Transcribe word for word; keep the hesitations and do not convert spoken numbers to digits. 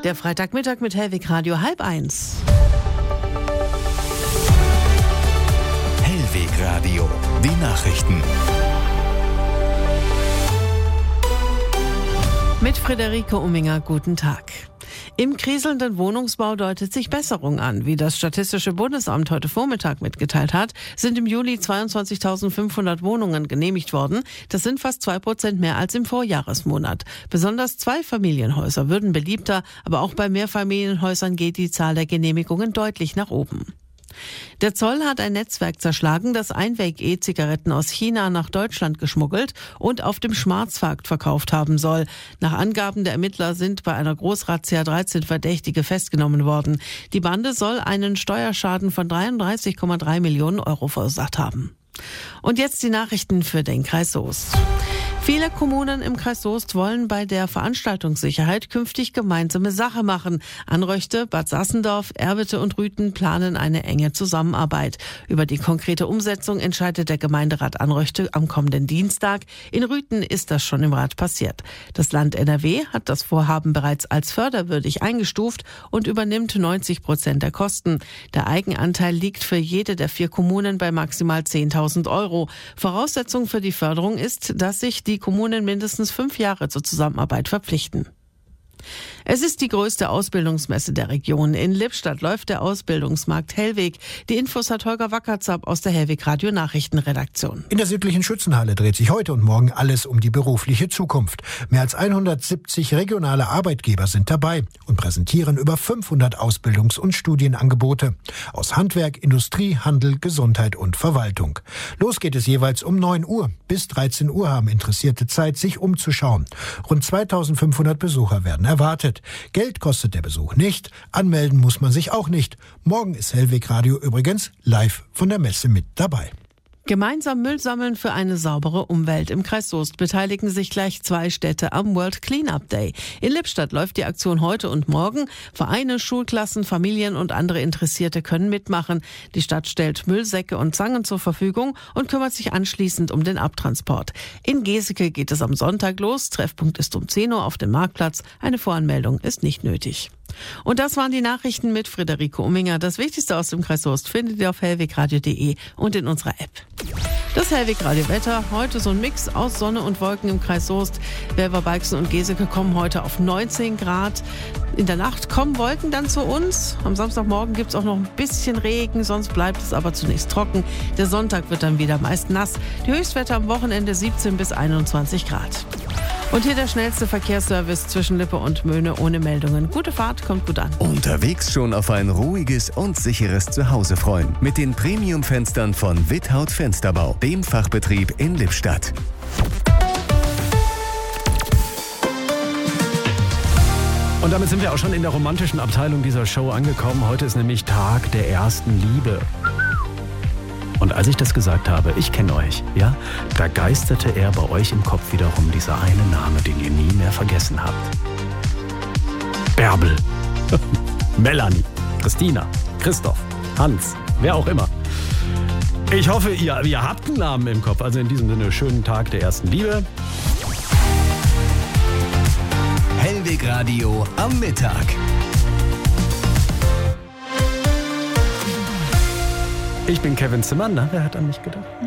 Der Freitagmittag mit Hellwig Radio halb eins. Hellwig Radio, die Nachrichten. Mit Friederike Umminger, guten Tag. Im kriselnden Wohnungsbau deutet sich Besserung an. Wie das Statistische Bundesamt heute Vormittag mitgeteilt hat, sind im Juli zweiundzwanzigtausendfünfhundert Wohnungen genehmigt worden. Das sind fast zwei Prozent mehr als im Vorjahresmonat. Besonders Zweifamilienhäuser würden beliebter, aber auch bei Mehrfamilienhäusern geht die Zahl der Genehmigungen deutlich nach oben. Der Zoll hat ein Netzwerk zerschlagen, das Einweg-E-Zigaretten aus China nach Deutschland geschmuggelt und auf dem Schwarzmarkt verkauft haben soll. Nach Angaben der Ermittler sind bei einer Großrazzia dreizehn Verdächtige festgenommen worden. Die Bande soll einen Steuerschaden von dreiunddreißig Komma drei Millionen Euro verursacht haben. Und jetzt die Nachrichten für den Kreis Soest. Viele Kommunen im Kreis Soest wollen bei der Veranstaltungssicherheit künftig gemeinsame Sache machen. Anröchte, Bad Sassendorf, Erwitte und Rüthen planen eine enge Zusammenarbeit. Über die konkrete Umsetzung entscheidet der Gemeinderat Anröchte am kommenden Dienstag. In Rüthen ist das schon im Rat passiert. Das Land N R W hat das Vorhaben bereits als förderwürdig eingestuft und übernimmt neunzig Prozent der Kosten. Der Eigenanteil liegt für jede der vier Kommunen bei maximal zehntausend Euro. Voraussetzung für die Förderung ist, dass sich die Die Kommunen mindestens fünf Jahre zur Zusammenarbeit verpflichten. Es ist die größte Ausbildungsmesse der Region. In Lippstadt läuft der Ausbildungsmarkt Hellwig. Die Infos hat Holger Wackerzap aus der Hellwig Radio Nachrichtenredaktion. In der südlichen Schützenhalle dreht sich heute und morgen alles um die berufliche Zukunft. Mehr als hundertsiebzig regionale Arbeitgeber sind dabei und präsentieren über fünfhundert Ausbildungs- und Studienangebote aus Handwerk, Industrie, Handel, Gesundheit und Verwaltung. Los geht es jeweils um neun Uhr. Bis dreizehn Uhr haben Interessierte Zeit, sich umzuschauen. Rund zweitausendfünfhundert Besucher werden erwartet. Geld kostet der Besuch nicht, anmelden muss man sich auch nicht. Morgen ist Hellwig Radio übrigens live von der Messe mit dabei. Gemeinsam Müll sammeln für eine saubere Umwelt. Im Kreis Soest beteiligen sich gleich zwei Städte am World Cleanup Day. In Lippstadt läuft die Aktion heute und morgen. Vereine, Schulklassen, Familien und andere Interessierte können mitmachen. Die Stadt stellt Müllsäcke und Zangen zur Verfügung und kümmert sich anschließend um den Abtransport. In Geseke geht es am Sonntag los. Treffpunkt ist um zehn Uhr auf dem Marktplatz. Eine Voranmeldung ist nicht nötig. Und das waren die Nachrichten mit Friederike Umminger. Das Wichtigste aus dem Kreis Soest findet ihr auf hellwegradio punkt de und in unserer App. Das Hellwig Radio Wetter. Heute so ein Mix aus Sonne und Wolken im Kreis Soest. Welver-Beixen und Geseke kommen heute auf neunzehn Grad. In der Nacht kommen Wolken dann zu uns. Am Samstagmorgen gibt es auch noch ein bisschen Regen, sonst bleibt es aber zunächst trocken. Der Sonntag wird dann wieder meist nass. Die Höchstwerte am Wochenende siebzehn bis einundzwanzig Grad. Und hier der schnellste Verkehrsservice zwischen Lippe und Möhne ohne Meldungen. Gute Fahrt, kommt gut an. Unterwegs schon auf ein ruhiges und sicheres Zuhause freuen. Mit den Premium-Fenstern von Withaut Fensterbau, dem Fachbetrieb in Lippstadt. Und damit sind wir auch schon in der romantischen Abteilung dieser Show angekommen. Heute ist nämlich Tag der ersten Liebe. Und als ich das gesagt habe, ich kenne euch, ja, da geisterte er bei euch im Kopf wiederum dieser eine Name, den ihr nie mehr vergessen habt. Bärbel, Melanie, Christina, Christoph, Hans, wer auch immer. Ich hoffe, ihr, ihr habt einen Namen im Kopf. Also in diesem Sinne, schönen Tag der ersten Liebe. Hellwig Radio am Mittag. Ich bin Kevin Zimmermann, wer hat an mich gedacht?